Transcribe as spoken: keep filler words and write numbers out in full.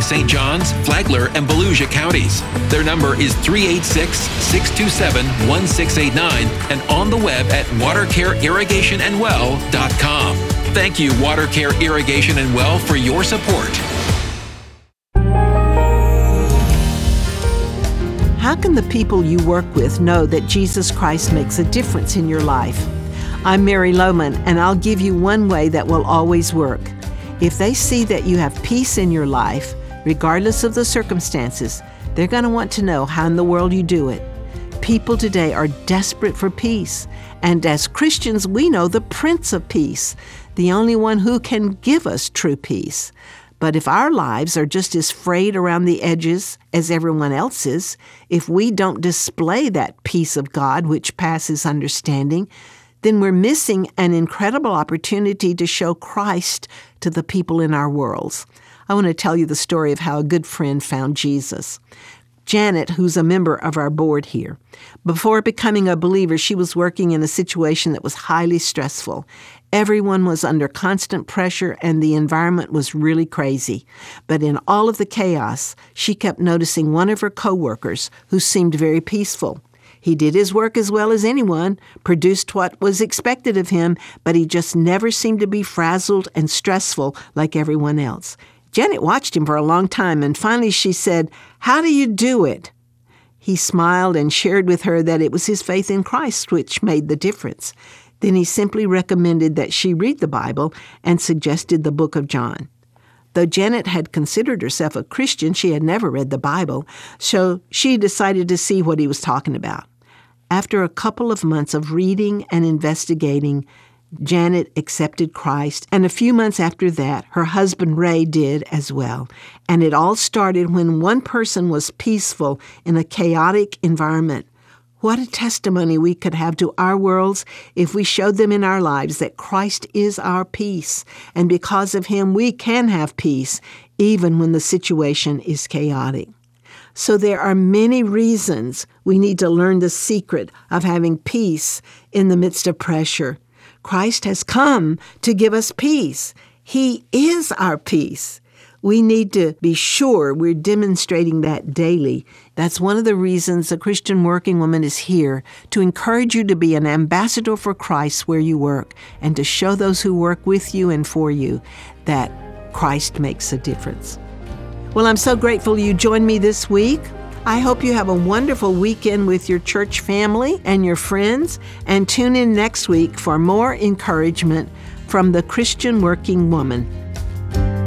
Saint Johns, Flagler, and Volusia counties. Their number is three eight six, six two seven, one six eight nine and on the web at watercare irrigation and well dot com. Thank you, WaterCare Irrigation and Well, for your support. How can the people you work with know that Jesus Christ makes a difference in your life? I'm Mary Lohman, and I'll give you one way that will always work. If they see that you have peace in your life, regardless of the circumstances, they're going to want to know how in the world you do it. People today are desperate for peace, and as Christians, we know the Prince of Peace, the only one who can give us true peace. But if our lives are just as frayed around the edges as everyone else's, if we don't display that peace of God which passes understanding, then we're missing an incredible opportunity to show Christ to the people in our worlds. I want to tell you the story of how a good friend found Jesus. Janet, who's a member of our board here. Before becoming a believer, she was working in a situation that was highly stressful. Everyone was under constant pressure and the environment was really crazy. But in all of the chaos, she kept noticing one of her coworkers who seemed very peaceful. He did his work as well as anyone, produced what was expected of him, but he just never seemed to be frazzled and stressful like everyone else. Janet watched him for a long time, and finally she said, "How do you do it?" He smiled and shared with her that it was his faith in Christ which made the difference. Then he simply recommended that she read the Bible and suggested the book of John. Though Janet had considered herself a Christian, she had never read the Bible, so she decided to see what he was talking about. After a couple of months of reading and investigating, Janet accepted Christ, and a few months after that, her husband Ray did as well. And it all started when one person was peaceful in a chaotic environment. What a testimony we could have to our worlds if we showed them in our lives that Christ is our peace, and because of him we can have peace even when the situation is chaotic. So there are many reasons we need to learn the secret of having peace in the midst of pressure. Christ has come to give us peace. He is our peace. We need to be sure we're demonstrating that daily. That's one of the reasons a Christian working woman is here, to encourage you to be an ambassador for Christ where you work, and to show those who work with you and for you that Christ makes a difference. Well, I'm so grateful you joined me this week. I hope you have a wonderful weekend with your church family and your friends, and tune in next week for more encouragement from the Christian working woman.